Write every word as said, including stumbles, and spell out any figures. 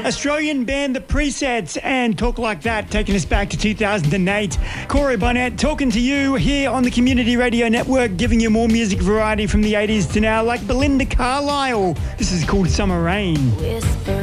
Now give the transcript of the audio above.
Australian band The Presets and Talk Like That, taking us back to two thousand eight. Corey Barnett talking to you here on the Community Radio Network, giving you more music variety from the eighties to now, like Belinda Carlisle. This is called Summer Rain. Whisper